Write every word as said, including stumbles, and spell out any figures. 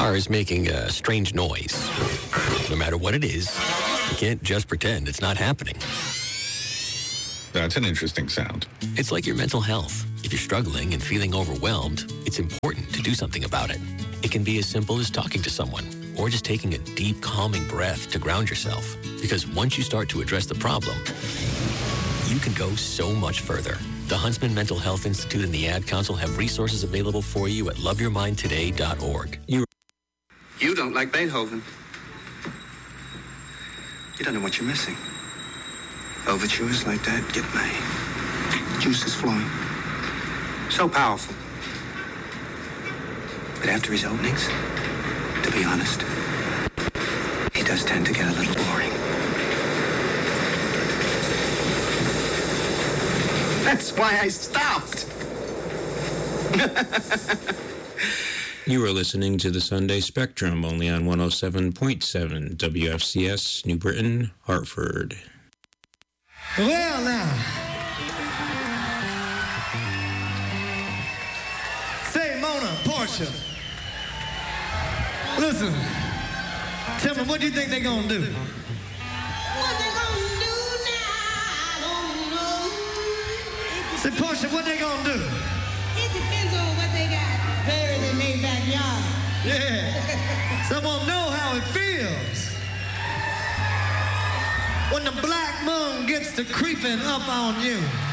car is making a strange noise. No matter what it is, you can't just pretend it's not happening. That's an interesting sound. It's like your mental health. If you're struggling and feeling overwhelmed, it's important to do something about it. It can be as simple as talking to someone or just taking a deep, calming breath to ground yourself. Because once you start to address the problem, you can go so much further. The Huntsman Mental Health Institute and the Ad Council have resources available for you at love your mind today dot org. You You don't like Beethoven. You don't know what you're missing. Overtures like that get my juices flowing. So powerful. But after his openings, to be honest, he does tend to get a little boring. That's why I stopped. You are listening to the Sunday Spectrum, only on one oh seven point seven W F C S, New Britain, Hartford. Well, now. Say, Mona, Portia. Listen. Tell me, what do you think they're going to do? What they gonna do now, I don't know. Say, Portia, what they going to do? It depends on what they got buried in their backyard. Yeah. Someone know how it feels when the black moon gets to creeping up on you.